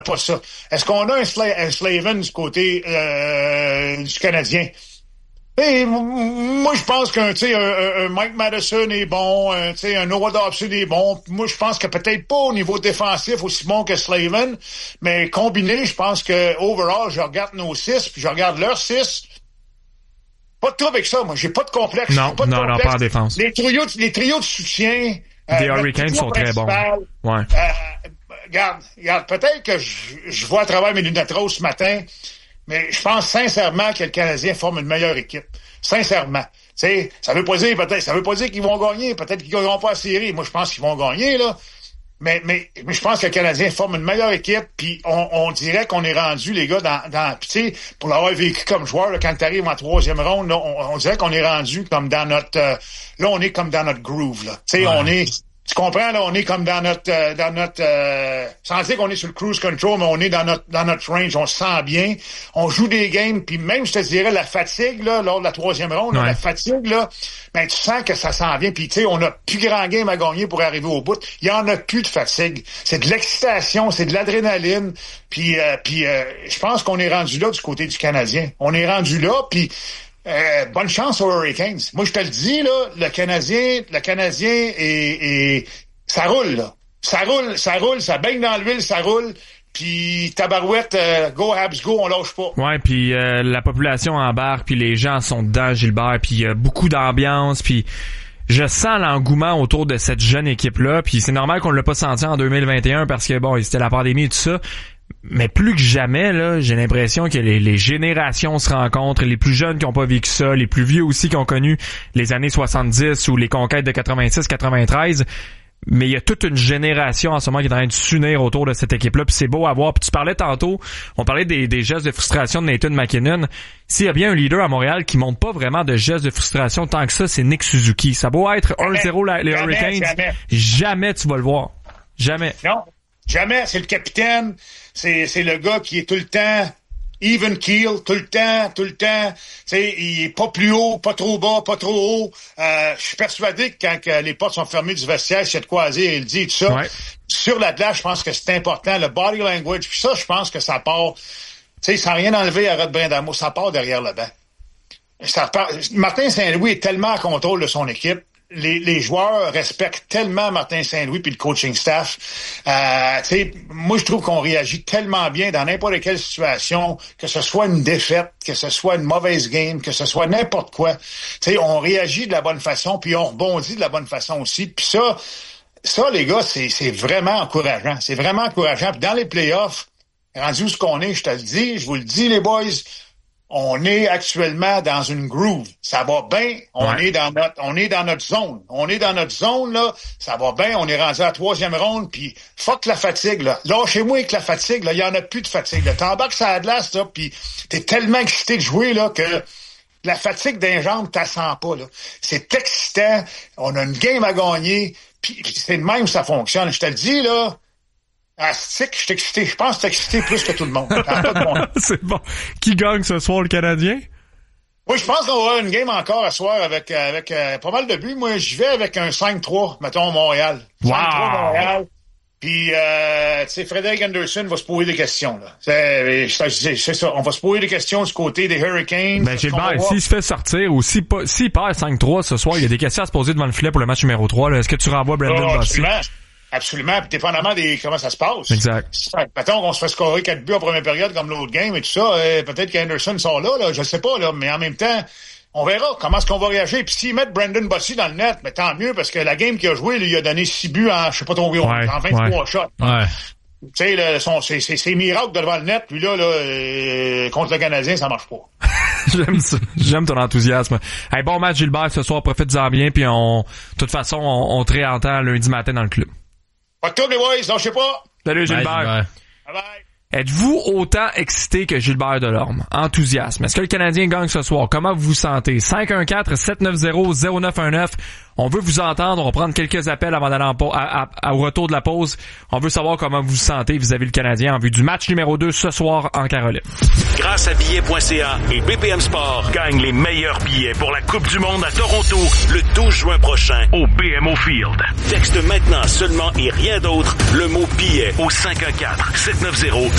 pas ça. Est-ce qu'on a un Slavin du côté du Canadien? Et moi, je pense qu'un Mike Madison est bon, un Noah Dobson est bon. Moi, je pense que peut-être pas au niveau défensif aussi bon que Slavin, mais combiné, je pense que overall, je regarde nos 6, puis je regarde leurs 6. Pas de trouble avec ça, moi. J'ai pas de complexe. Non, pas en défense. Les trios de soutien. Les Hurricanes sont très bons. Ouais. Regarde, peut-être que je vois à travers mes lunettes roses ce matin, mais je pense sincèrement que le Canadien forme une meilleure équipe. Sincèrement. Tu sais, ça veut pas dire qu'ils vont gagner. Peut-être qu'ils gagneront pas la série. Moi, je pense qu'ils vont gagner, là. Mais je pense que le Canadien forme une meilleure équipe, puis on dirait qu'on est rendu, les gars, dans tu sais, pour l'avoir vécu comme joueur, là, quand t'arrives en 3e ronde, là, on dirait qu'on est rendu comme dans notre, là, on est comme dans notre groove, là. Tu sais, on est, tu comprends, là, on est comme dans notre, sans dire qu'on est sur le cruise control, mais on est dans notre range, on se sent bien, on joue des games, puis même, je te dirais, la fatigue, là, lors de la 3e ronde, là, la fatigue, là, ben, tu sens que ça s'en vient, puis tu sais, on a plus grand game à gagner pour arriver au bout. Il y en a plus de fatigue. C'est de l'excitation, c'est de l'adrénaline, puis je pense qu'on est rendu là du côté du Canadien. On est rendu là, puis bonne chance aux Hurricanes. Moi, je te le dis, là, le Canadien est ça roule, là. Ça roule, ça baigne dans l'huile, ça roule. Puis tabarouette, go Habs go, on lâche pas. Ouais, puis la population embarque, puis les gens sont dedans, Gilbert, puis il y a beaucoup d'ambiance, puis je sens l'engouement autour de cette jeune équipe-là, puis c'est normal qu'on l'a pas senti en 2021 parce que bon, c'était la pandémie et tout ça. Mais plus que jamais, là, j'ai l'impression que les générations se rencontrent, les plus jeunes qui ont pas vécu ça, les plus vieux aussi qui ont connu les années 70 ou les conquêtes de 86-93. Mais il y a toute une génération en ce moment qui est en train de s'unir autour de cette équipe-là, puis c'est beau à voir. Puis tu parlais tantôt, on parlait des gestes de frustration de Nathan MacKinnon. S'il y a bien un leader à Montréal qui montre pas vraiment de gestes de frustration tant que ça, c'est Nick Suzuki. Ça doit être 1-0 les Hurricanes. Jamais tu vas le voir. Jamais. Non, jamais. C'est le capitaine. C'est le gars qui est tout le temps even keel, tout le temps. Tu sais, il est pas plus haut, pas trop bas, pas trop haut. Je suis persuadé que quand les portes sont fermées du vestiaire, s'il y a de quoi à dire, il dit tout ça. Ouais. Sur la glace, je pense que c'est important. Le body language, puis ça, je pense que ça part, tu sais, sans rien enlever à Rod Brindamour, ça part derrière le banc. Martin Saint-Louis est tellement en contrôle de son équipe. Les joueurs respectent tellement Martin Saint-Louis puis le coaching staff. Tu sais, moi je trouve qu'on réagit tellement bien dans n'importe quelle situation, que ce soit une défaite, que ce soit une mauvaise game, que ce soit n'importe quoi. Tu sais, on réagit de la bonne façon puis on rebondit de la bonne façon aussi. Puis ça les gars, c'est vraiment encourageant. C'est vraiment encourageant. Puis dans les playoffs, rendu où ce qu'on est, je te le dis, je vous le dis les boys. On est actuellement dans une groove. Ça va bien. On est dans notre zone. On est dans notre zone, là. Ça va bien. On est rendu à la 3e ronde. Puis, fuck la fatigue, là. Lâchez-moi avec la fatigue, là. Il y en a plus de fatigue, là. T'embarques sur la glace, là. Puis, t'es tellement excité de jouer, là, que la fatigue d'un jambe, t'as sens pas, là. C'est excitant. On a une game à gagner. Puis c'est de même que ça fonctionne. Je te le dis, là. Astique, je suis excité. Je pense que t'es excité plus que tout le monde. C'est bon. Qui gagne ce soir, le Canadien? Oui, je pense qu'on va avoir une game encore à soir avec pas mal de buts. Moi, j'y vais avec un 5-3, mettons, Montréal. 5-3 Montréal. Puis, tu sais, Frédéric Anderson va se poser des questions, là. C'est ça. On va se poser des questions du côté des Hurricanes. Ben, Gilbert, s'il se fait sortir ou s'il perd 5-3 ce soir, il y a des questions à se poser devant le filet pour le match numéro 3, là. Est-ce que tu renvoies Brandon Bossy? Absolument, puis dépendamment comment ça se passe. Exact. Mettons qu'on se fait scorer 4 buts en première période comme l'autre game et tout ça, peut-être qu'Anderson sort là, je sais pas, là, mais en même temps, on verra comment est-ce qu'on va réagir. Puis s'ils mettent Brandon Bossy dans le net, mais tant mieux, parce que la game qu'il a joué, il a donné 6 buts en, je sais pas trop combien, en 23 shots. Ouais. Tu sais, c'est miracle devant le net, puis là, contre le Canadien, ça marche pas. J'aime ça. J'aime ton enthousiasme. Hey, bon match, Gilbert, ce soir, profite-en bien, puis de toute façon, on te réentend lundi matin dans le club. Pas de trouble, les boys, lâchez pas. Salut, Gilbert. Bye bye. Êtes-vous autant excité que Gilbert Delorme? Enthousiasme. Est-ce que le Canadien gagne ce soir? Comment vous vous sentez? 514-790-0919. On veut vous entendre. On va prendre quelques appels avant d'aller au retour de la pause. On veut savoir comment vous vous sentez vis-à-vis le Canadien en vue du match numéro 2 ce soir en Caroline. Grâce à billets.ca et BPM Sport, gagne les meilleurs billets pour la Coupe du Monde à Toronto le 12 juin prochain au BMO Field. Texte maintenant seulement et rien d'autre le mot billet au 514-790